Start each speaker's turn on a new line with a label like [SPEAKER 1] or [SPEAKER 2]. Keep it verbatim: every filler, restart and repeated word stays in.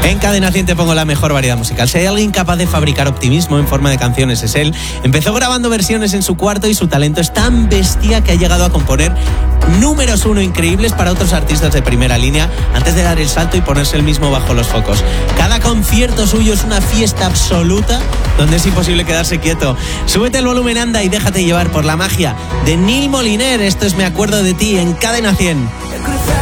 [SPEAKER 1] En Cadena cien te pongo la mejor variedad musical. Si hay alguien capaz de fabricar optimismo en forma de canciones es él. Empezó grabando versiones en su cuarto y su talento es tan bestia que ha llegado a componer números uno increíbles para otros artistas de primera línea antes de dar el salto y ponerse el mismo bajo los focos. Cada concierto suyo es una fiesta absoluta donde es imposible quedarse quieto. Súbete el volumen, anda, y déjate llevar por la magia de Neil Moliner. Esto es Me acuerdo de ti en Cadena cien.